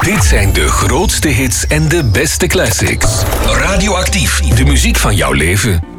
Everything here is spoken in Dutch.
Dit zijn de grootste hits en de beste classics. Radioactief, de muziek van jouw leven.